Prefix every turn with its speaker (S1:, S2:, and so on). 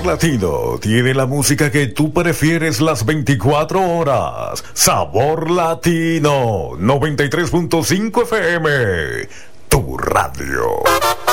S1: Latino tiene la música que tú prefieres las 24 horas. Sabor Latino 93.5 FM, tu radio.